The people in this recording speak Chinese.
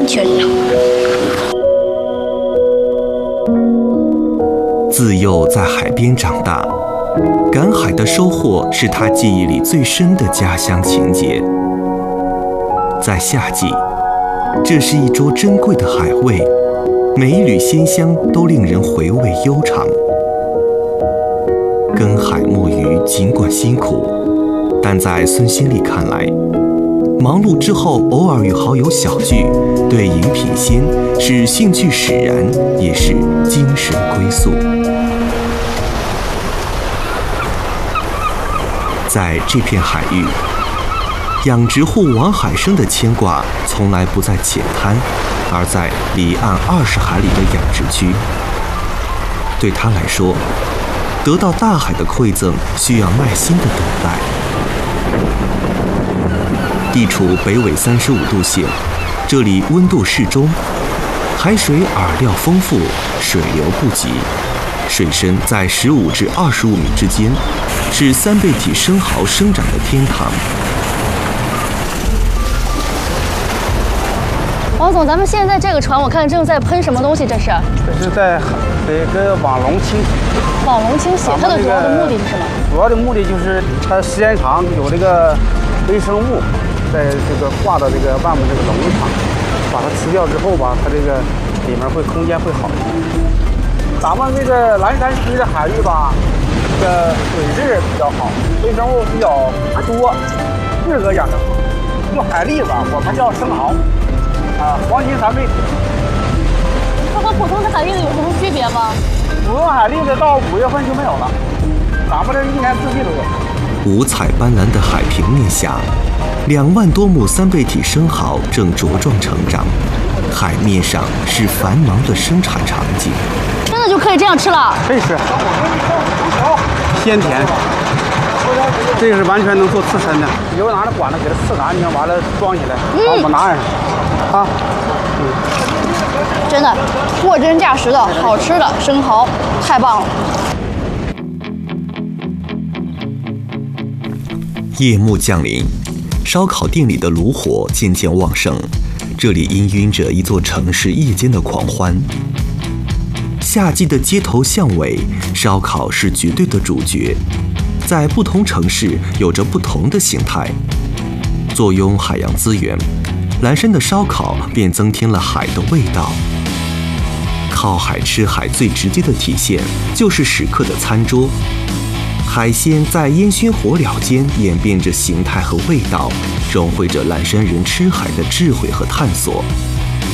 全。 自幼在海边长大，赶海的收获是他记忆里最深的家乡情结。在夏季，这是一桌珍贵的海味，每一缕鲜香都令人回味悠长。耕海摸鱼尽管辛苦，但在孙新丽看来，忙碌之后偶尔与好友小聚，对饮品鲜是兴趣使然，也是精神归宿。在这片海域，养殖户王海生的牵挂从来不在浅滩，而在离岸20海里的养殖区。对他来说，得到大海的馈赠需要耐心的等待。地处北纬35度线，这里温度适中，海水饵料丰富，水流不急，水深在15至25米之间，是三倍体生蚝生长的天堂。 王总，咱们现在这个船，我看正在喷什么东西？这是？ 这是在这个网笼清洗。 网笼清洗，它的主要的目的是什么？ 主要的目的就是它时间长有这个微生物在这个挂到这个外面这个笼子上，把它吃掉之后吧，它这个里面空间会好一点。咱们这个蓝山区的海域吧，这个水质比较好，微生物比较多，适合养殖。用海蛎子，我们叫生蚝。黄金3倍体， 它和普通的海蛎子有什么区别吗？ 普通海蛎子到5月份就没有了，咱们这一年四季都有。 五彩斑斓的海平面下，2万多亩三倍体生蚝正茁壮成长，海面上是繁忙的生产场景。 真的就可以这样吃了？ 可以吃，鲜甜。这个是完全能做刺身的，你就拿着管子给它刺干净，完了装起来，把我们拿上啊。 真的货真价实的好吃的生蚝，太棒了！ 夜幕降临，烧烤店里的炉火渐渐旺盛，这里氤氲着一座城市夜间的狂欢。夏季的街头巷尾，烧烤是绝对的主角，在不同城市有着不同的形态。坐拥海洋资源，蓝山的烧烤便增添了海的味道。靠海吃海最直接的体现就是食客的餐桌，海鲜在烟熏火燎间演变着形态和味道，融汇着蓝山人吃海的智慧和探索。